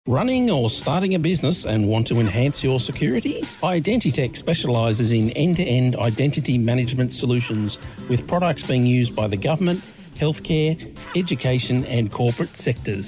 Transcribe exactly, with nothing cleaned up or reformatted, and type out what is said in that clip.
Running or starting a business and want to enhance your security? Identitech specialises in end-to-end identity management solutions with products being used by the government, healthcare, education and corporate sectors.